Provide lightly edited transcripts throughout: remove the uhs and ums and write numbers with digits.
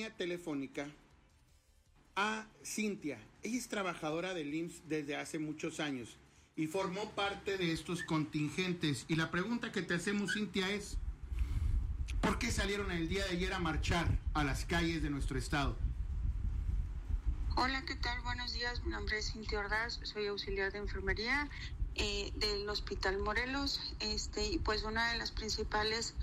línea telefónica a Cintia. Ella es trabajadora del IMSS desde hace muchos años y formó parte de estos contingentes. Y la pregunta que te hacemos, Cintia, es: ¿por qué salieron el día de ayer a marchar a las calles de nuestro estado? Hola, ¿qué tal? Buenos días, mi nombre es Cintia Ordaz, soy auxiliar de enfermería del Hospital Morelos, y pues una de las principales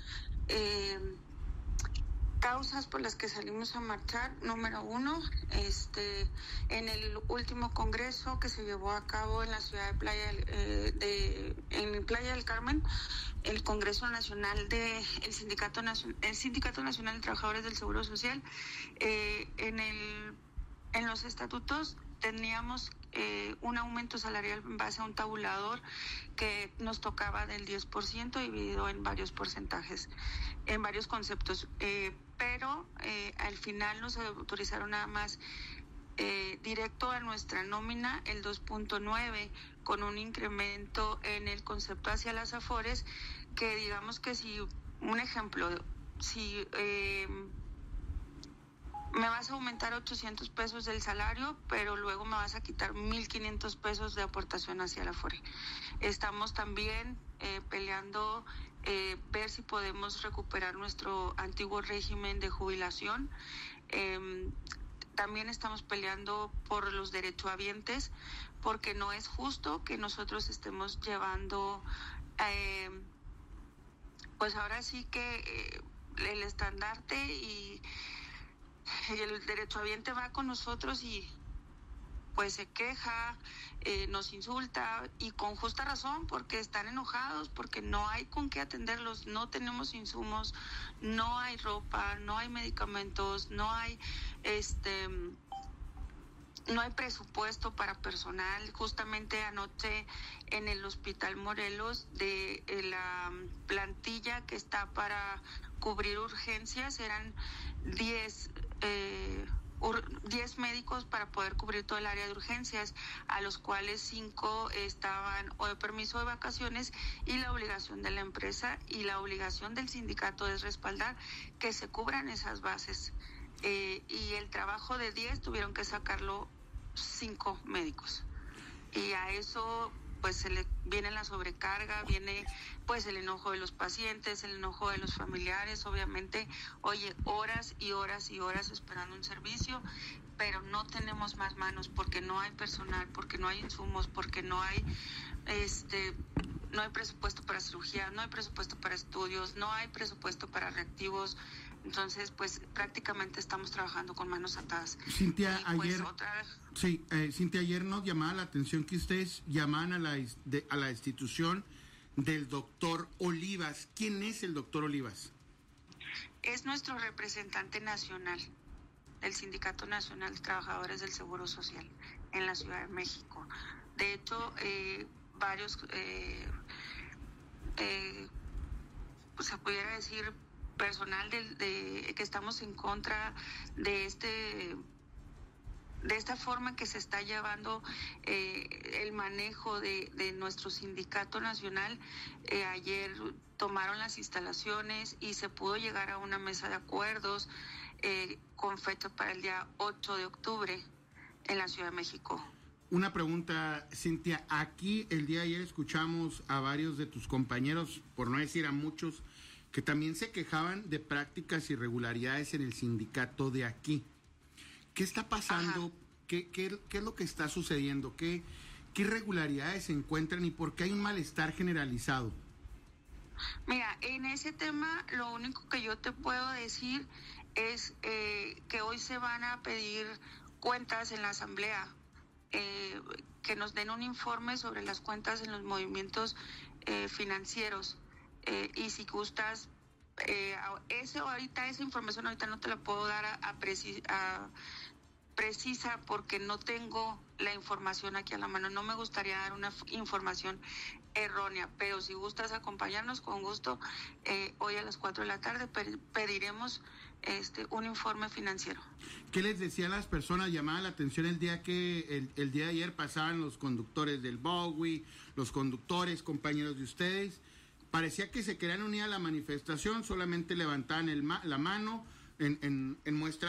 causas por las que salimos a marchar, número uno, en el último congreso que se llevó a cabo en la ciudad de en Playa del Carmen, el Congreso Nacional el Sindicato Nacional de Trabajadores del Seguro Social, en los estatutos teníamos un aumento salarial en base a un tabulador que nos tocaba del 10% dividido en varios porcentajes, en varios conceptos, pero al final nos autorizaron nada más directo a nuestra nómina el 2.9, con un incremento en el concepto hacia las afores, que digamos que si, un ejemplo, si me vas a aumentar 800 pesos del salario, pero luego me vas a quitar 1,500 pesos de aportación hacia la Afore. Estamos también peleando ver si podemos recuperar nuestro antiguo régimen de jubilación. También estamos peleando por los derechohabientes, porque no es justo que nosotros estemos llevando, pues ahora sí que el estandarte y el derechohabiente va con nosotros y pues se queja, nos insulta, y con justa razón, porque están enojados, porque no hay con qué atenderlos, no tenemos insumos, no hay ropa, no hay medicamentos, no hay presupuesto para personal. Justamente anoche en el Hospital Morelos, de la plantilla que está para cubrir urgencias, eran 10 médicos para poder cubrir todo el área de urgencias, a los cuales 5 estaban o de permiso de vacaciones, y la obligación de la empresa y la obligación del sindicato es respaldar que se cubran esas bases, y el trabajo de 10 tuvieron que sacarlo 5 médicos, y a eso pues se le viene la sobrecarga, viene pues el enojo de los pacientes, el enojo de los familiares, obviamente, oye, horas y horas y horas esperando un servicio, pero no tenemos más manos, porque no hay personal, porque no hay insumos, porque no hay no hay presupuesto para cirugía, no hay presupuesto para estudios, no hay presupuesto para reactivos. Entonces, pues prácticamente estamos trabajando con manos atadas. Cintia, y, pues, ayer, Cintia, ayer nos llamaba la atención que ustedes llamaban a la institución del doctor Olivas. ¿Quién es el doctor Olivas? Es nuestro representante nacional del Sindicato Nacional de Trabajadores del Seguro Social en la Ciudad de México. De hecho, varios, pues se pudiera decir, personal de que estamos en contra de esta forma que se está llevando el manejo de nuestro sindicato nacional. Ayer tomaron las instalaciones y se pudo llegar a una mesa de acuerdos con fecha para el día 8 de octubre en la Ciudad de México. Una pregunta, Cintia. Aquí el día de ayer escuchamos a varios de tus compañeros, por no decir a muchos, que también se quejaban de prácticas irregularidades en el sindicato de aquí. ¿Qué está pasando? ¿Qué es lo que está sucediendo? ¿Qué irregularidades se encuentran y por qué hay un malestar generalizado? Mira, en ese tema lo único que yo te puedo decir es que hoy se van a pedir cuentas en la asamblea, que nos den un informe sobre las cuentas en los movimientos financieros. Y si gustas, esa información ahorita no te la puedo dar precisa, porque no tengo la información aquí a la mano. No me gustaría dar una información errónea, pero si gustas acompañarnos, con gusto, hoy a las 4 de la tarde pediremos un informe financiero. ¿Qué les decían las personas? Llamaba la atención el día de ayer pasaban los conductores del Bowie, los conductores, compañeros de ustedes. Parecía que se querían unir a la manifestación, solamente levantaban la mano en muestra